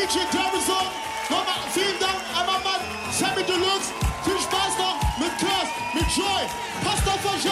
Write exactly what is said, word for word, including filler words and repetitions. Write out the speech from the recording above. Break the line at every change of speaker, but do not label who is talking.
D J Davison. Nochmal vielen Dank, einmal Mann, Sammy Deluxe. Viel Spaß noch mit Curse, mit Joy. Passt auf euch auf.